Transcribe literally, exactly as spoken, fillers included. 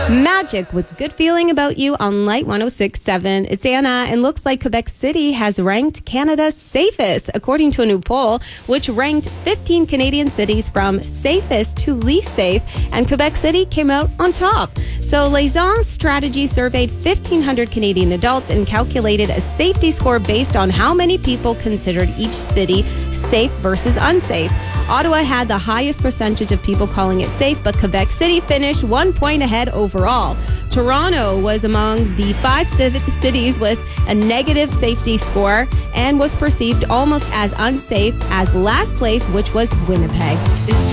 Magic with Good Feeling About You on Light one oh six point seven. It's Anna, and looks like Quebec City has ranked Canada's safest, according to a new poll, which ranked fifteen Canadian cities from safest to least safe, and Quebec City came out on top. So Liaison Strategy surveyed fifteen hundred Canadian adults and calculated a safety score based on how many people considered each city safe versus unsafe. Ottawa had the highest percentage of people calling it safe, but Quebec City finished one point ahead overall. Toronto was among the five cities with a negative safety score and was perceived almost as unsafe as last place, which was Winnipeg.